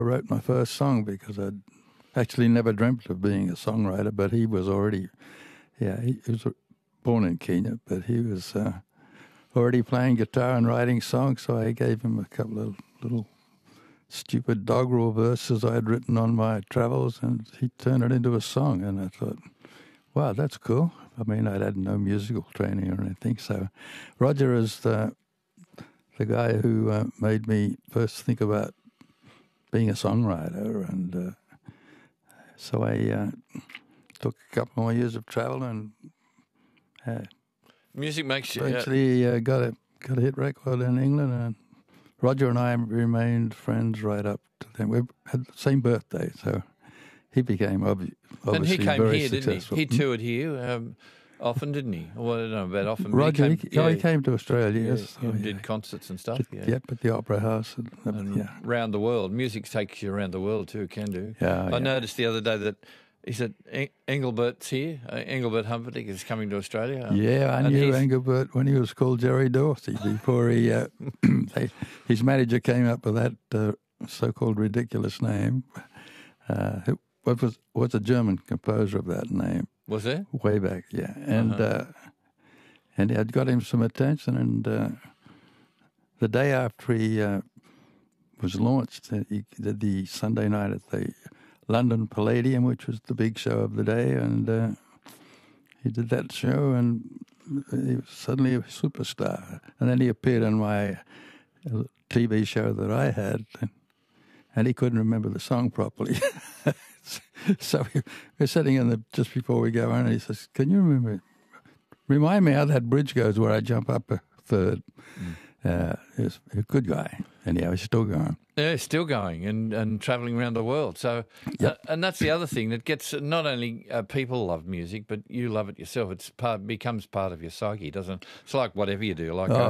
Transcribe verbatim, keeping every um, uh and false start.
wrote my first song because I'd actually never dreamt of being a songwriter, but he was already, yeah, he, he was born in Kenya, but he was uh, already playing guitar and writing songs, so I gave him a couple of little stupid doggerel verses I had written on my travels, and he turned it into a song, and I thought, wow, that's cool. I mean, I'd had no musical training or anything, so Roger is the, the guy who uh, made me first think about being a songwriter, and uh, so I uh, took a couple more years of travel and uh, music makes you... Eventually uh, got, a, got a hit record in England, and Roger and I remained friends right up to then. We had the same birthday, so he became obvi- obviously and he came very here, successful. didn't he? He toured here um, often, didn't he? Well, I don't know about often. Roger, he he, came, yeah, yeah, he came to Australia, yeah, yes. yeah, Oh, did yeah. concerts and stuff. Yeah, Yep, at the Opera House. And, uh, and yeah. around the world. Music takes you around the world too, can do. Yeah, I yeah. noticed the other day that he said Eng- Engelbert's here. Uh, Engelbert Humperdinck is coming to Australia. Yeah, I and knew he's- Engelbert when he was called Jerry Dorsey before he, uh, they, his manager came up with that uh, so-called ridiculous name. Uh, who, what was was a German composer of that name Was there? way back, yeah, and Uh-huh. uh, and it had got him some attention. And uh, the day after he uh, was launched, uh, he did the Sunday night at the London Palladium, which was the big show of the day, and uh, he did that show, and he was suddenly a superstar. And then he appeared on my uh, T V show that I had, and, and he couldn't remember the song properly. So we we're sitting in the just before we go on, and he says, "Can you remember? Remind me how that bridge goes where I jump up a third." Mm. Uh, he was a good guy. Anyhow, he's still going. Yeah, still going and, and travelling around the world. So, Yep. uh, and that's the other thing that gets not only uh, people love music, but you love it yourself. It's part becomes part of your psyche, doesn't it? It's like whatever you do, like Oh, uh,